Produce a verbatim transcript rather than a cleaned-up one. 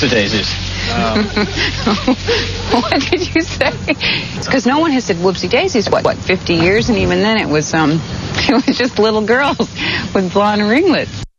whoopsie daisies. Um. What did you say? It's because no one has said whoopsie daisies, what, what, fifty years? And even then it was, um, it was just little girls with blonde ringlets.